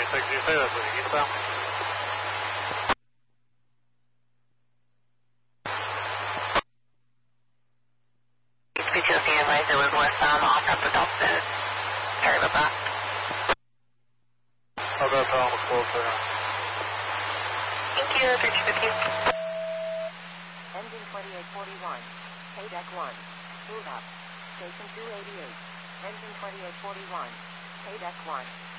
26, you say that's what eastbound? PTOC advised it was westbound off at the Dalton. Sorry about that. I'll go tell them it's closer now. Thank you, 3250. Engine 2841, Paydeck 1, move up. Station 288, engine 2841, Paydeck 1.